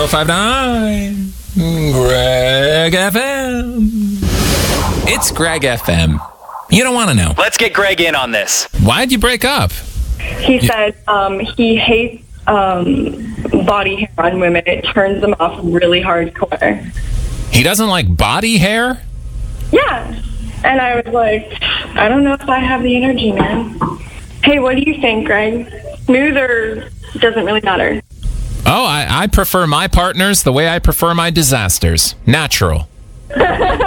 1059 Greg FM. It's Greg FM. You don't want to know. Let's get Greg in on this. Why'd you break up? He said he hates body hair on women. It turns them off really hardcore. He doesn't like body hair? Yeah. And I was like, I don't know if I have the energy, man. Hey, what do you think, Greg? Smooth or doesn't really matter? Oh, I prefer my partners the way I prefer my disasters. Natural.